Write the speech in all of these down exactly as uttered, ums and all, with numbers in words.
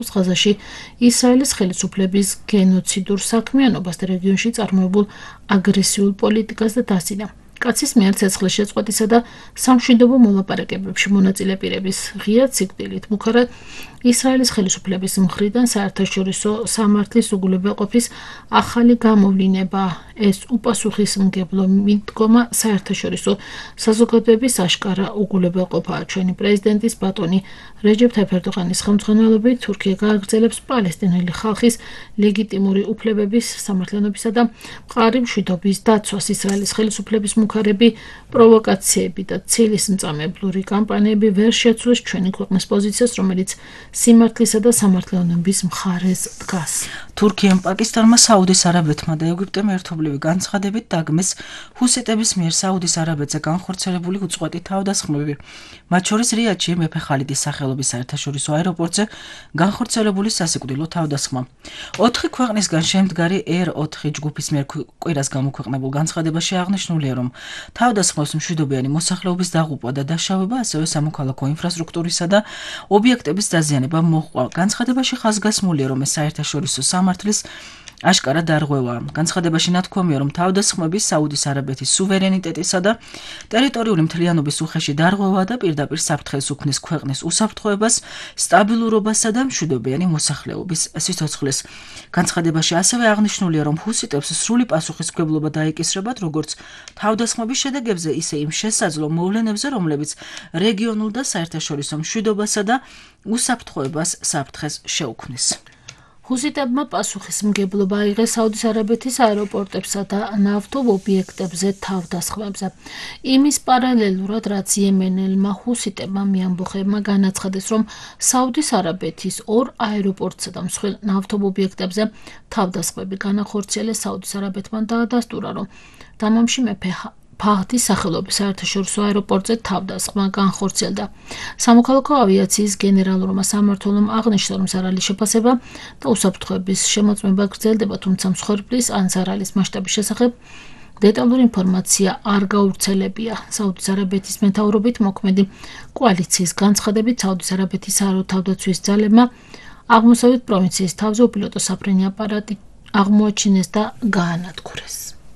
ხაზაში ისრაელის ხელისუფლების გენოციდურ საქმიანობას და რეგიონში წარმოებულ აგრესიულ პოლიტიკას და დასძინა. კაცის მიერ ცეცხლის შეწყვეტისა და სამშვიდობო მოლაპარაკებებში მონაწილე პირების ღია სიკვდილით მუხარად ისრაელის ხელისუფლების მხრიდან საერთაშორისო სამართლის უგულებელყოფის ახალი გამოვლინება. ეს უპასუხისმგებლო მიდგომა საერთაშორისო საზოგადოების აშკარა უგულებელყოფაა. ჩვენი პრეზიდენტის ბატონი რეჯეფ თაიფ ერდოღანის ხელმძღვანელობით თურქია გააგრძელებს პალესტინელი ხალხის ლეგიტიმური უფლებების სამართლიანობისა და მყარი მშვიდობის დაცვას. ისრაელის ხელისუფლების მუხარები პროვოკაციები და ცილისმწამებლური კამპანიები ვერ შეცვლეს ჩვენი ქვეყნის პოზიციას, რომელიც სიმართლისა და სამართლიანობის მხარეს დგას. თურქიამ პაკისტანმა საუდის არაბეთმა და ეგვიპტემ ერთობლივი განცხადებით დაგმეს ჰუსიტების მიერ საუდის არაბეთზე განხორციელებული უწყვეტი თავდასხმები, მათ შორის რიადში მეფე ხალიდის სახელობის საერთაშორისო აეროპორტზე განხორციელებული სასიკვდილო თავდასხმა. ოთხი ქვეყნისგან შემდგარი ერ ოთხი ჯგუფის მიერ კვირას გამოქვეყნებულ განცხადებაში აღნიშნულია, რომ თავდასხმებს მშვიდობიანი მოსახლეობის დაღუპვა და დაშავება, ასევე სამოქალაქო ინფრასტრუქტურისა და ობიექტების დაზიანება მოჰყვა. განცხადებაში ხაზგასმულია, რომ ეს საერთაშორისო სამართლის აშკარა დარღვევაა. განცხადებაში ნათქვამია, რომ თავდასხმები საუდის არაბეთის სუვერენიტეტისა და ტერიტორიული მთლიანობის უხეში დარღვევაა და პირდაპირ საფრთხეს უქმნის ქვეყნის უსაფრთხოებას, სტაბილურობასა და მშვიდობიანი მოსახლეობის სიცოცხლეს. განცხადებაში ასევე აღნიშნულია, რომ ჰუსიტებს სრული პასუხისმგებლობა დაეკისრებათ როგორც თავდასხმების შედეგებზე, ისე იმ შესაძლო მოვლენებზე, რომლებიც რეგიონულ და საერთაშორისო მშვიდობასა და უსაფრთხოებას საფრთხეს შეუქმნის. ჰუსიტებმა პასუხისმგებლობა აიღეს საუდის არაბეთის აეროპორტებსა და ნავთობ ობიექტებზე თავდასხმებზე. იმის პარალელურად, რაც იემენელმა ჰუსიტებმა მიამბოხებმა განაცხადეს, რომ საუდის არაბეთის ორ აეროპორტსა და მსხვილ ნავთობ ობიექტებზე თავდასხმები განახორციელეს. საუდის არაბეთმა დაადასტურა, რომ დამამში მეფე ფაჰდის სახელობის საერთაშორისო აეროპორტზე თავდასხმა განხორციელდა. სამოქალაქო ავიაციის გენერალურმა სამმართველომ აღნიშნა, რომ ზარალის შეფასება და უსაფრთხოების შემოწმება გრძელდება, თუმცა მსხვერპლის ან ზარალის მასშტაბის შესახებ დეტალური ინფორმაცია არ გავრცელებია. საუდის არაბეთის მეთაურობით მოქმედი კოალიციის განცხადებით, საუდის არაბეთის საერთო თავდაცვის ძალებმა აღმოსავლეთ პროვინციის თავზე უპილოტო საფრენი აპარატი აღმოაჩინეს და გაანადგურეს.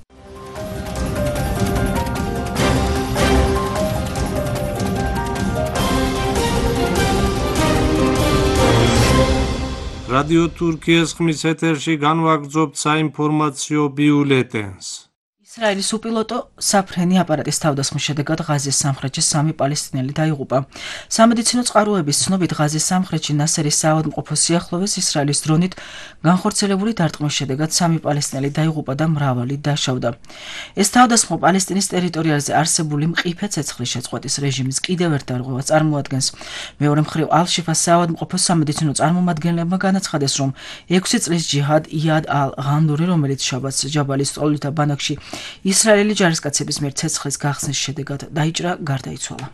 რადიო თურქიის ხმის ეთერში განვაგრძობთ საინფორმაციო ბიულეტენს. ისრაელის უპილოტო საფრენი აპარატის თავდასხმის შედეგად ღაზის სამხრეთში სამი პალესტინელი დაიღუპა. სამედიცინო წყაროების ცნობით ღაზის სამხრეთში ნასერის საავადმყოფო სიახლოვეს ისრაელის დრონით განხორციელებული დარტყმის შედეგად სამი პალესტინელი დაიღუპა და მრავალი დაშავდა. ეს თავდასხმა პალესტინის ტერიტორიაზე არსებული მყიფე ცეცხლის შეწყვეტის რეჟიმის კიდევ ერთ დარღვევას წარმოადგენს. მეორე მხრივ ალ-შიფას საავადმყოფოს სამედიცინო წარმომადგენლებმა განაცხადეს, რომ ექვსი წლის ჯიჰად იად ალ-ღანდური, რომელიც შაბათს ჯაბალის ტყუილთა ბანაკში ისრაელი ჯარისკაცების მიერ ცეცხლის გახსნის შედეგად დაიჭრა, გარდაიცვალა.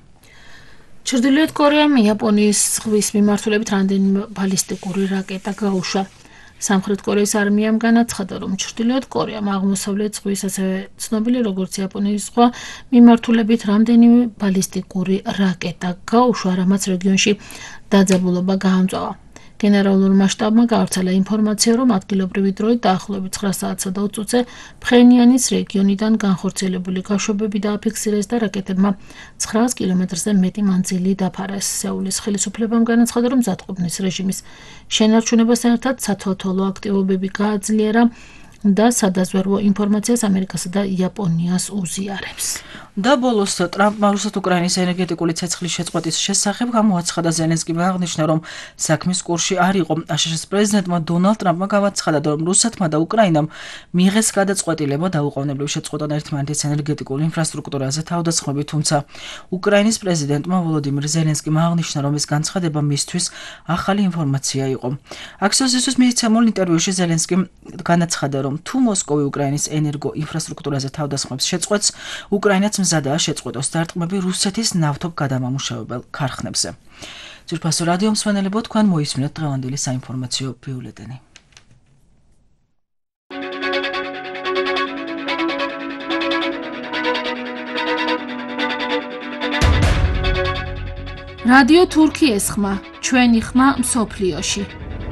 ჩრდილოეთ კორეამ იაპონიის ზღვის მიმართულებით რამდენიმე ბალისტიკური რაკეტა გაუშვა. სამხრეთ კორეის არმიამ განაცხადა, რომ ჩრდილოეთ კორეამ აღმოსავლეთ ზღვის, ასევე ცნობილი როგორც იაპონიის ზღვა, მიმართულებით რამდენიმე ბალისტიკური რაკეტა გაუშვა, რამაც რეგიონში დაძაბულობა გაამწვავა. გენერალურმა შტაბმა გაავრცელა ინფორმაცია, რომ ადგილობრივი დროით დაახლოებით ცხრა საათსა და ოცი წუთზე ფხენიანის რეგიონიდან განხორციელებული გაშვებები დააფიქსირეს და რაკეტებმა ცხრაას კილომეტრზე მეტი მანძილი დაფარეს. სეულის ხელისუფლებამ განაცხადა, რომ მზადყოფნის რეჟიმის შენარჩუნებასთან ერთად სათვალთვალო აქტივობები გააძლიერა და სადაზვერვო ინფორმაციას ამერიკასა და იაპონიას უზიარებს. და ბოლოს ტრამპმა რუსეთ უკრაინის ენერგეტიკული ცეცხლის შეწყვეტის შესახებ გამოაცხადა. ზელენსკიმ აღნიშნა, რომ საქმის კურსში არ იყო. აშშ-ის პრეზიდენტმა დონალდ ტრამპმა გამოაცხადა, რომ რუსეთმა და უკრაინამ მიიღეს გადაწყვეტილება დაუყოვნებლივ შეწყვეტონ ერთმანეთის ენერგეტიკულ ინფრასტრუქტურაზე თავდასხმები, თუმცა უკრაინის პრეზიდენტმა ვოლოდიმირ ზელენსკიმ აღნიშნა, რომ ეს განცხადება მისთვის ახალი ინფორმაცია იყო. აქსიოსისთვის მისცემულ ინტერვიუში ზელენსკიმ განაცხადა, რომ თუ მოსკოვი უკრაინის ენერგო ინფრასტრუქტურაზე თავდასხმებს შეწყვეტს, უკრაინაც მზადაა შეწყვეტოს დარტყმები რუსეთის ნავთობ გადამამუშავებელ ქარხნებზე. ძვირფასო რადიო მსმენელებო, თქვენ მოისმინეთ დღევანდელი საინფორმაციო ბიულეტენი. რადიო თურქიის ხმა, ჩვენი ხმა მსოფლიოში.